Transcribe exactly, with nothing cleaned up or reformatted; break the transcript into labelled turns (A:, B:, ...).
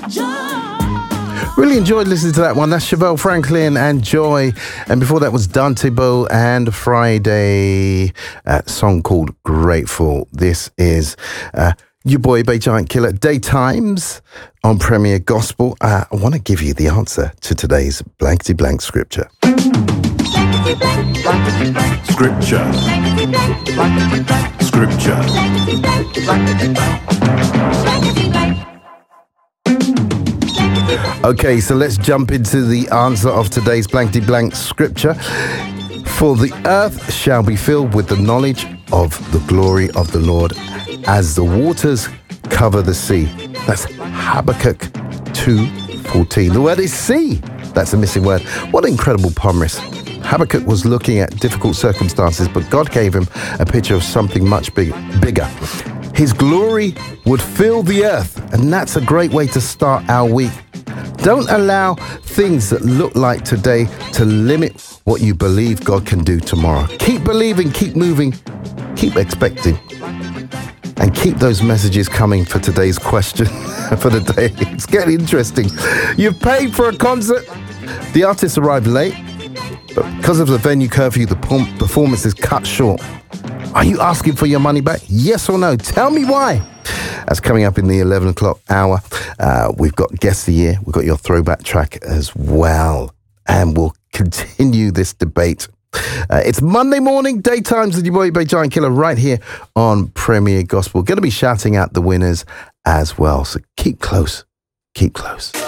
A: Really enjoyed listening to that one. That's Chevelle Franklin and Joy. And before that was Dante Bowe and Friday. A song called Grateful. This is uh, your boy, Bay Giant Killer, Daytimes on Premier Gospel. Uh, I want to give you the answer to today's blankety blank scripture.
B: Scripture. Scripture.
A: Okay, so let's jump into the answer of today's blankety blank scripture. For the earth shall be filled with the knowledge of the glory of the Lord as the waters cover the sea. That's Habakkuk two fourteen. The word is see. That's a missing word. What an incredible promise. Habakkuk was looking at difficult circumstances, but God gave him a picture of something much big, bigger. His glory would fill the earth, and that's a great way to start our week. Don't allow things that look like today to limit what you believe God can do tomorrow. Keep believing, keep moving, keep expecting, and keep those messages coming for today's question for the day. It's getting interesting. You've paid for a concert. The artist arrived late, but because of the venue curfew, the performance is cut short. Are you asking for your money back? Yes or no? Tell me why. That's coming up in the eleven o'clock hour. Uh, we've got Guest of the Year. We've got your throwback track as well. And we'll continue this debate. Uh, it's Monday morning, Daytimes with your boy, Bay Giant Killer, right here on Premier Gospel. Going to be shouting out the winners as well. So keep close. Keep close.